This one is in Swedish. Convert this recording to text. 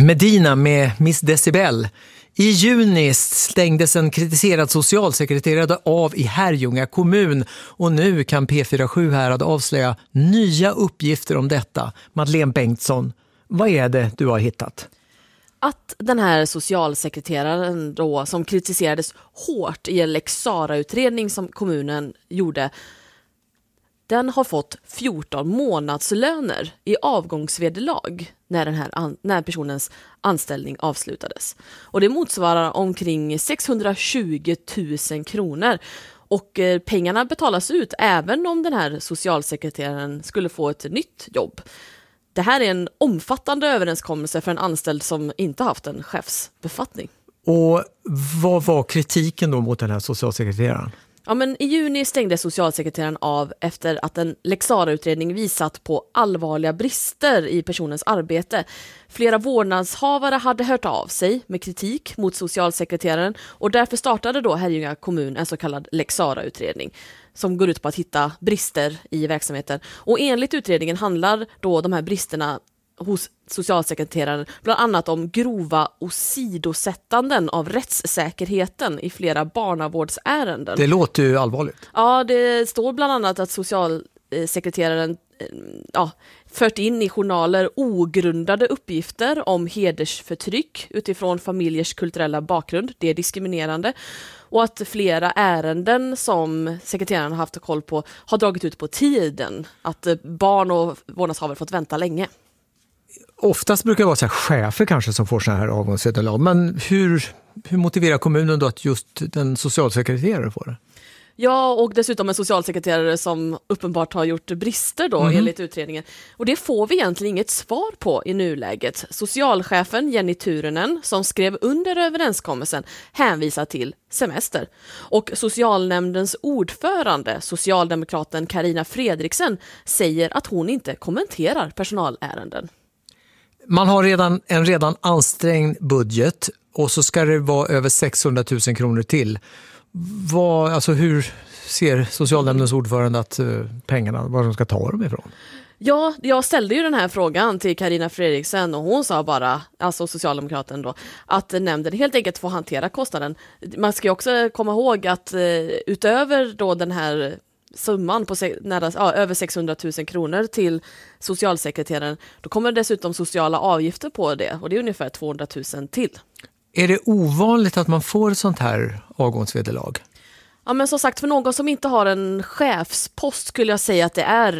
Medina med Miss Decibel. I juni stängdes en kritiserad socialsekreterare av i Herrljunga kommun och nu kan P47 Härad avslöja nya uppgifter om detta. Madeleine Bengtsson, vad är det du har hittat? Att den här socialsekreteraren då, som kritiserades hårt i en Lex Sarah-utredning som kommunen gjorde, den har fått 14 månadslöner i avgångsvederlag när personens anställning avslutades. Och det motsvarar omkring 620 000 kronor. Och pengarna betalas ut även om den här socialsekreteraren skulle få ett nytt jobb. Det här är en omfattande överenskommelse för en anställd som inte haft en chefsbefattning. Och vad var kritiken då mot den här socialsekreteraren? Ja, men i juni stängde socialsekreteraren av efter att en Lex Sarah-utredning visat på allvarliga brister i personens arbete. Flera vårdnadshavare hade hört av sig med kritik mot socialsekreteraren och därför startade då Herrljunga kommun en så kallad Lex Sarah-utredning som går ut på att hitta brister i verksamheten. Och enligt utredningen handlar då de här bristerna hos socialsekreteraren bland annat om grova åsidosättanden av rättssäkerheten i flera barnavårdsärenden. Det låter ju allvarligt. Ja, det står bland annat att socialsekreteraren fört in i journaler ogrundade uppgifter om hedersförtryck utifrån familjers kulturella bakgrund. Det är diskriminerande. Och att flera ärenden som sekreteraren har haft koll på har dragit ut på tiden. Att barn och vårdnadshavare fått vänta länge. Oftast brukar det vara så här chefer kanske som får såna här avgångsvederlag. Men hur motiverar kommunen då att just den socialsekreterare får det? Ja, och dessutom en socialsekreterare som uppenbart har gjort brister då enligt utredningen. Och det får vi egentligen inget svar på i nuläget. Socialchefen Jenny Turunen som skrev under överenskommelsen hänvisar till semester. Och socialnämndens ordförande, socialdemokraten Carina Fredriksen, säger att hon inte kommenterar personalärenden. Man har en redan ansträngd budget och så ska det vara över 600 000 kronor till. Hur ser socialnämndens ordförande att pengarna, var de ska ta dem ifrån? Ja, jag ställde ju den här frågan till Carina Fredriksen och hon sa bara, alltså socialdemokraten då, att nämnden helt enkelt får hantera kostnaden. Man ska ju också komma ihåg att utöver då den här summan på över 600 000 kronor till socialsekreteraren, då kommer dessutom sociala avgifter på det och det är ungefär 200 000 till. Är det ovanligt att man får ett sånt här avgångsvederlag? Ja, men som sagt, för någon som inte har en chefspost skulle jag säga att det är